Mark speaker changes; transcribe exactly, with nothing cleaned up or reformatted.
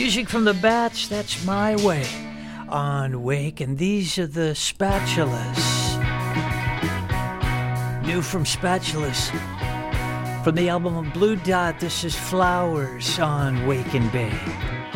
Speaker 1: Music from the Bats, that's my way on Wake. And these are the Spatulas. New from Spatulas. From the album Blue Dot, this is Flowers on Wake and Bake.